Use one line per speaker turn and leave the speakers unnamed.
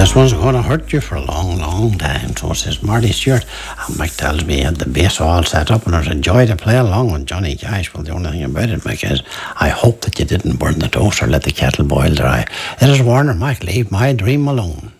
This one's going to hurt you for a long, long time. So says Marty Stewart. And Mike tells me he had the bass all set up and it was a joy to play along with Johnny Cash. Well, the only thing about it, Mike, is I hope that you didn't burn the toast or let the kettle boil dry. It is Warner Mac, Leave My Dream Alone.